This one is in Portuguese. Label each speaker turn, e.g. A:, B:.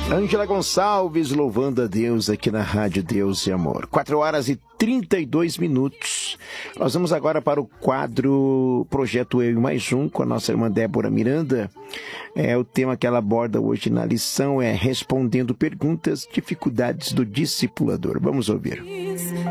A: Ângela Gonçalves louvando a Deus aqui na Rádio Deus e Amor. 4h32. Nós vamos agora para o quadro Projeto Eu e Mais Um com a nossa irmã Débora Miranda. O tema que ela aborda hoje na lição é respondendo perguntas, dificuldades do discipulador. Vamos ouvir.